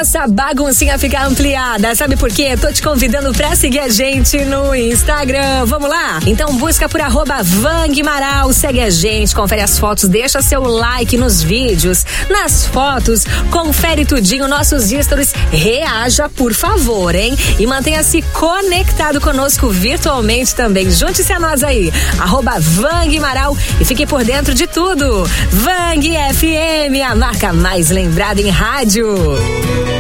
nossa baguncinha ficar ampliada. Sabe por quê? Tô te convidando pra seguir a gente no Instagram. Vamos lá? Então busca por @Vangmaral, segue a gente, confere as fotos, deixa seu like nos vídeos. Nas fotos, confere tudinho, nossos stories, reaja por favor, hein? E mantenha-se conectado conosco virtualmente também. Junte-se a nós aí, @Vangmaral e fique por dentro de tudo. Vang FM, a marca mais lembrada em rádio.